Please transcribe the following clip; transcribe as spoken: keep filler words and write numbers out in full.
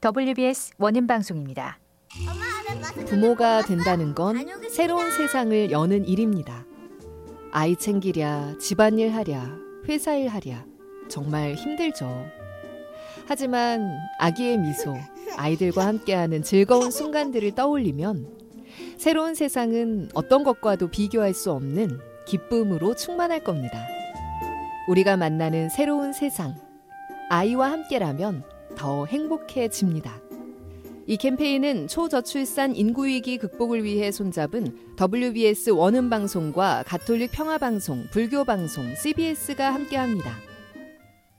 더블유비에스 원음 방송입니다. 부모가 된다는 건 새로운 세상을 여는 일입니다. 아이 챙기랴, 집안일 하랴, 회사일 하랴, 정말 힘들죠. 하지만 아기의 미소, 아이들과 함께하는 즐거운 순간들을 떠올리면 새로운 세상은 어떤 것과도 비교할 수 없는 기쁨으로 충만할 겁니다. 우리가 만나는 새로운 세상, 아이와 함께라면 더 행복해집니다. 이 캠페인은 초저출산 인구위기 극복을 위해 손잡은 더블유비에스 원음방송과 가톨릭 평화방송, 불교방송, 씨비에스가 함께합니다.